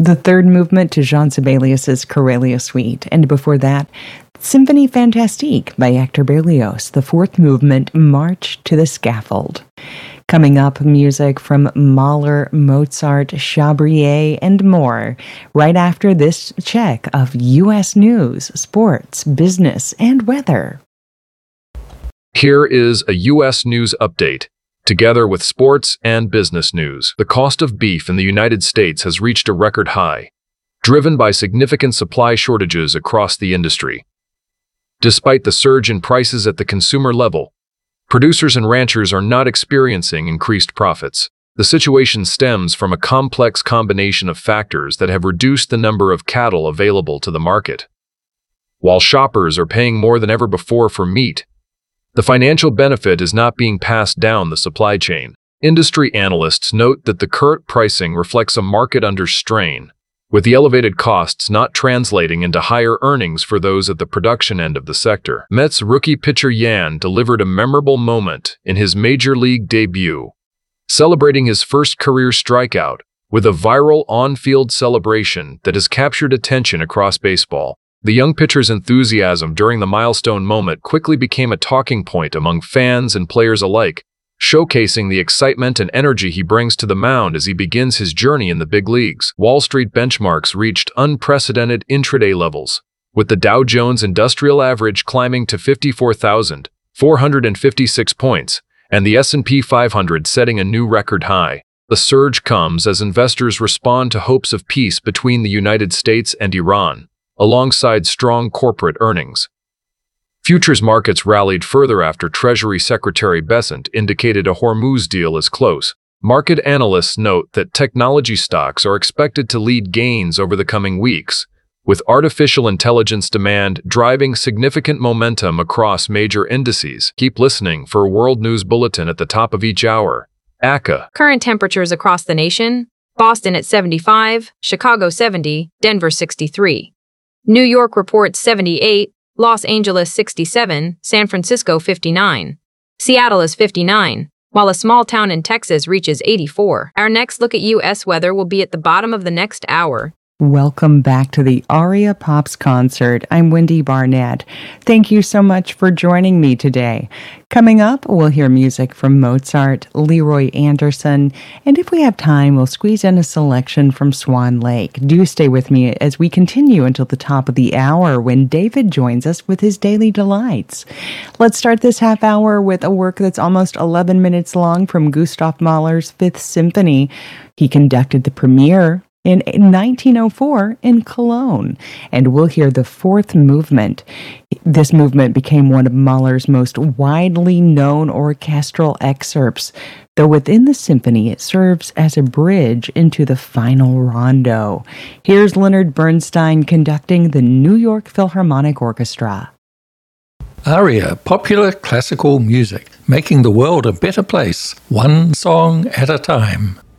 the third movement to Jean Sibelius's Corelia Suite, and before that, Symphonie Fantastique by Hector Berlioz, the fourth movement, March to the Scaffold. Coming up, music from Mahler, Mozart, Chabrier, and more, right after this check of U.S. news, sports, business, and weather. Here is a U.S. news update. Together with sports and business news, the cost of beef in the United States has reached a record high, driven by significant supply shortages across the industry. Despite the surge in prices at the consumer level, producers and ranchers are not experiencing increased profits. The situation stems from a complex combination of factors that have reduced the number of cattle available to the market. While shoppers are paying more than ever before for meat, the financial benefit is not being passed down the supply chain. Industry analysts note that the current pricing reflects a market under strain, with the elevated costs not translating into higher earnings for those at the production end of the sector. Mets rookie pitcher Yan delivered a memorable moment in his major league debut, celebrating his first career strikeout with a viral on-field celebration that has captured attention across baseball. The young pitcher's enthusiasm during the milestone moment quickly became a talking point among fans and players alike, showcasing the excitement and energy he brings to the mound as he begins his journey in the big leagues. Wall Street benchmarks reached unprecedented intraday levels, with the Dow Jones Industrial Average climbing to 54,456 points, and the S&P 500 setting a new record high. The surge comes as investors respond to hopes of peace between the United States and Iran, alongside strong corporate earnings. Futures markets rallied further after Treasury Secretary Bessent indicated a Hormuz deal is close. Market analysts note that technology stocks are expected to lead gains over the coming weeks, with artificial intelligence demand driving significant momentum across major indices. Keep listening for a World News Bulletin at the top of each hour. ACA. Current temperatures across the nation: Boston at 75, Chicago 70, Denver 63. New York reports 78, Los Angeles 67, San Francisco 59. Seattle is 59, while a small town in Texas reaches 84. Our next look at U.S. weather will be at the bottom of the next hour. Welcome back to the Aria Pops concert. I'm Wendy Barnett. Thank you so much for joining me today. Coming up, we'll hear music from Mozart, Leroy Anderson, and if we have time, we'll squeeze in a selection from Swan Lake. Do stay with me as we continue until the top of the hour when David joins us with his Daily Delights. Let's start this half hour with a work that's almost 11 minutes long from Gustav Mahler's Fifth Symphony. He conducted the premiere in 1904 in Cologne, and we'll hear the fourth movement. This movement became one of Mahler's most widely known orchestral excerpts, though within the symphony it serves as a bridge into the final rondo. Here's Leonard Bernstein conducting the New York Philharmonic Orchestra. Aria, popular classical music, making the world a better place, one song at a time.